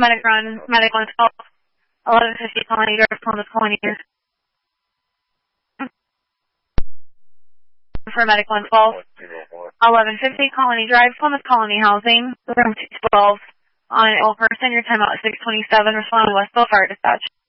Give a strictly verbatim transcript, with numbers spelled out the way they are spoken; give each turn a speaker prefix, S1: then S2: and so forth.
S1: Medic Run, Medic one twelve, eleven fifty Colony Drive, Columbus Colony. For Medic one twelve, eleven fifty Colony Drive, Columbus Colony Housing, room two twelve, on an ill person, your timeout is six twenty-seven, respond to Westville Fire Dispatch.